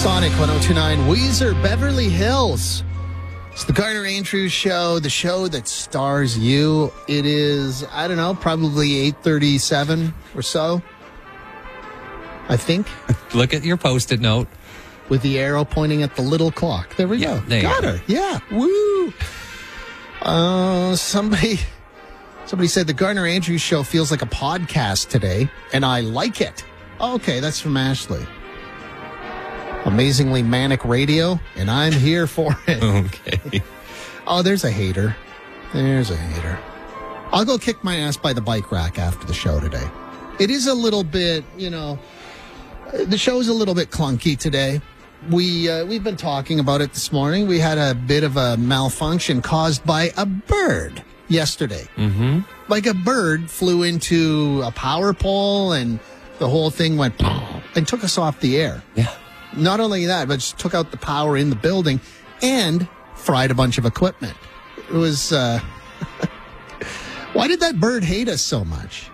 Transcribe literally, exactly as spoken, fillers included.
Sonic one oh two point nine, Weezer, Beverly Hills. It's the Garner Andrews Show, the show that stars you. It is, I don't know, probably eight thirty-seven or so, I think. Look at your Post-it note. With the arrow pointing at the little clock. There we Yeah, go. there you Got go. her. Yeah. Woo. Uh, somebody, somebody said the Garner Andrews Show feels like a podcast today, and I like it. Okay, that's from Ashley. Amazingly manic radio, and I'm here for it. Okay. Oh, there's a hater. There's a hater. I'll go kick my ass by the bike rack after the show today. It is a little bit, you know, the show's a little bit clunky today. We, uh, we've been talking about it this morning. We had a bit of a malfunction caused by a bird yesterday. Mm-hmm. Like a bird flew into a power pole and the whole thing went and took us off the air. Yeah. Not only that, but just took out the power in the building and fried a bunch of equipment. It was, uh, why did that bird hate us so much?